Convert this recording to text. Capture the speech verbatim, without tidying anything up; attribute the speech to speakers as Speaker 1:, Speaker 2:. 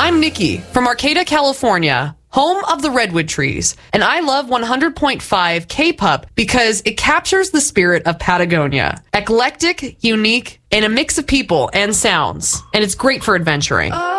Speaker 1: I'm Nikki from Arcata, California, home of the redwood trees, and I love one hundred point five K-Pup because it captures the spirit of Patagonia. Eclectic, unique, and a mix of people and sounds, and it's great for adventuring.